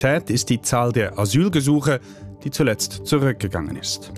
Priorität ist die Zahl der Asylgesuche, die zuletzt zurückgegangen ist.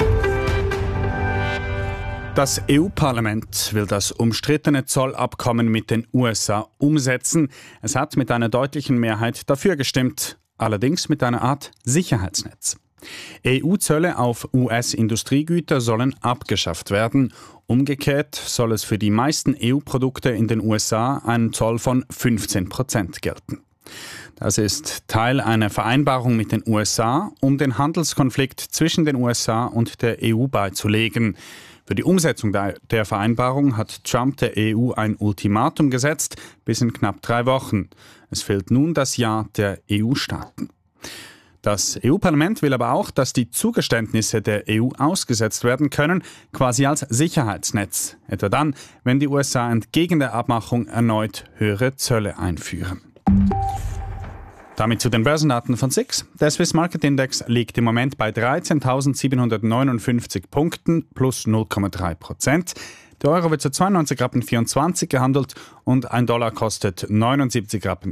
Das EU-Parlament will das umstrittene Zollabkommen mit den USA umsetzen. Es hat mit einer deutlichen Mehrheit dafür gestimmt, allerdings mit einer Art Sicherheitsnetz. EU-Zölle auf US-Industriegüter sollen abgeschafft werden. Umgekehrt soll es für die meisten EU-Produkte in den USA einen Zoll von 15% gelten. Das ist Teil einer Vereinbarung mit den USA, um den Handelskonflikt zwischen den USA und der EU beizulegen. Für die Umsetzung der Vereinbarung hat Trump der EU ein Ultimatum gesetzt, bis in knapp 3 Wochen. Es fehlt nun das Ja der EU-Staaten. Das EU-Parlament will aber auch, dass die Zugeständnisse der EU ausgesetzt werden können, quasi als Sicherheitsnetz. Etwa dann, wenn die USA entgegen der Abmachung erneut höhere Zölle einführen. Damit zu den Börsendaten von SIX. Der Swiss Market Index liegt im Moment bei 13.759 Punkten plus 0,3%. Der Euro wird zu 92,24 Rappen gehandelt und ein Dollar kostet 79,54 Rappen.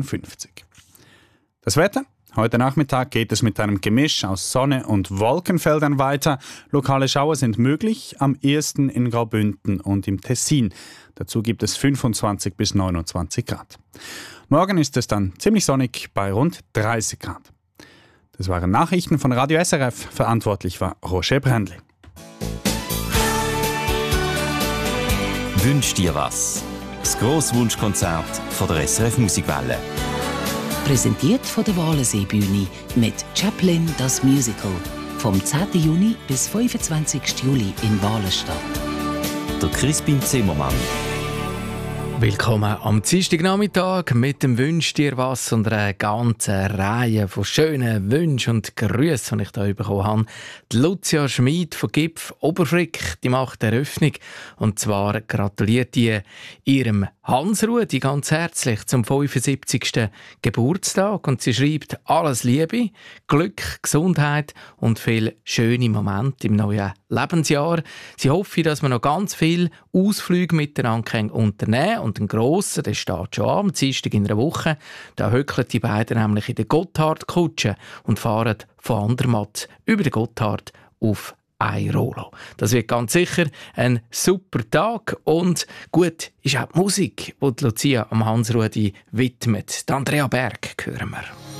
Das Wetter? Heute Nachmittag geht es mit einem Gemisch aus Sonne und Wolkenfeldern weiter. Lokale Schauer sind möglich, am ehesten in Graubünden und im Tessin. Dazu gibt es 25 bis 29 Grad. Morgen ist es dann ziemlich sonnig bei rund 30 Grad. Das waren Nachrichten von Radio SRF. Verantwortlich war Roger Brändli. Wünsch dir was? Das Grosswunschkonzert von der SRF Musikwelle. Präsentiert von der Walensee-Bühne mit Chaplin das Musical. Vom 10. Juni bis 25. Juli in Walenstadt. Der Crispin Zimmermann. Willkommen am Dienstagnachmittag mit dem «Wünsch dir was» und einer ganzen Reihe von schönen Wünschen und Grüßen, die ich hier bekommen habe. Die Lucia Schmid von Gipf Oberfrick, die macht die Eröffnung. Und zwar gratuliert die ihrem Hans-Rudi ganz herzlich zum 75. Geburtstag. Und sie schreibt alles Liebe, Glück, Gesundheit und viele schöne Momente im neuen Lebensjahr. Sie hoffe, dass wir noch ganz viele Ausflüge miteinander unternehmen können. Und ein grosser, der steht schon am Dienstag in einer Woche. Da hückeln die beiden nämlich in der Gotthard-Kutsche und fahren von Andermatt über den Gotthard auf Airolo. Das wird ganz sicher ein super Tag. Und gut ist auch die Musik, die Lucia am Hans-Rudi widmet. Die Andrea Berg hören wir.